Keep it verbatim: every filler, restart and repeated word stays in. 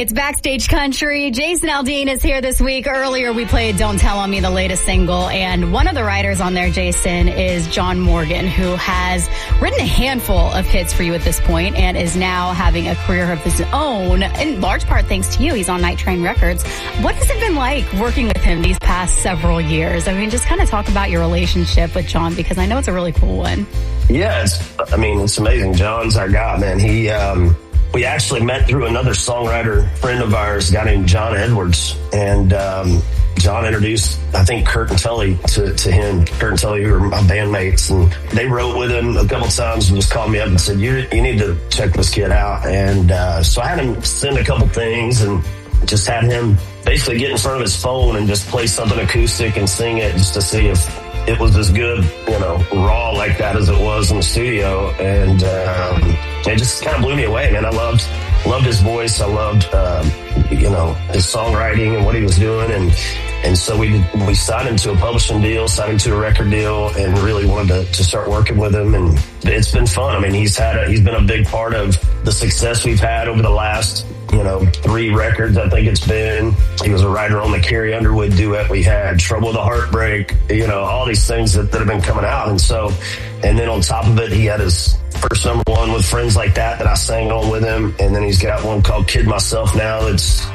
It's Backstage Country. Jason Aldean is here this week. Earlier, we played Don't Tell On Me, the latest single. And one of the writers on there, Jason, is John Morgan, who has written a handful of hits for you at this point and is now having a career of his own, in large part thanks to you. He's on Night Train Records. What has it been like working with him these past several years? I mean, just kind of talk about your relationship with John, because I know it's a really cool one. Yeah, it's, I mean, it's amazing. John's our guy, man. He, um, we actually met through another songwriter friend of ours, a guy named John Edwards. And, um, John introduced, I think, Kurt and Tully to, to him. Kurt and Tully, who were my bandmates, and they wrote with him a couple times and just called me up and said, you, you need to check this kid out. And, uh, so I had him send a couple things and just had him basically get in front of his phone and just play something acoustic and sing it just to see if it was as good, you know, raw like that as it was in the studio. And um, it just kind of blew me away, man. I loved loved his voice. I loved, um, you know, his songwriting and what he was doing. And and so we we signed him to a publishing deal, signed him to a record deal, and really wanted to, to start working with him. And it's been fun. I mean, he's had a, he's been a big part of the success we've had over the last, you know, three records, I think it's been. He was a writer on the Carrie Underwood duet we had, Trouble with a Heartbreak, you know, all these things that, that have been coming out. And so, and then on top of it, he had his first number one with Friends Like That that I sang on with him. And then he's got one called Kid Myself now that's